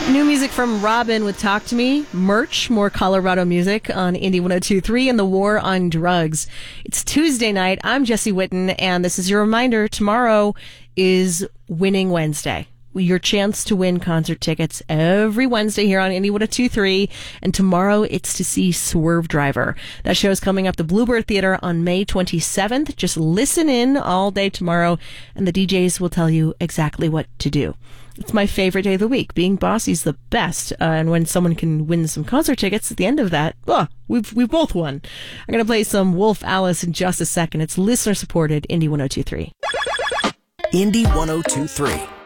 New music from Robin with Talk to Me. Merch, more Colorado music on Indie 102.3 and the war on drugs. It's Tuesday night. I'm Jesse Whitten, and this is your reminder. Tomorrow is Winning Wednesday. Your chance to win concert tickets every Wednesday here on Indie 102.3. And tomorrow it's to see Swerve Driver. That show is coming up the Bluebird Theater on May 27th. Just listen in all day tomorrow, and the DJs will tell you exactly what to do. It's my favorite day of the week. Being Bossy's the best. And when someone can win some concert tickets at the end of that, we've both won. I'm going to play some Wolf Alice in just a second. It's listener supported Indie 102.3. Indie 102.3.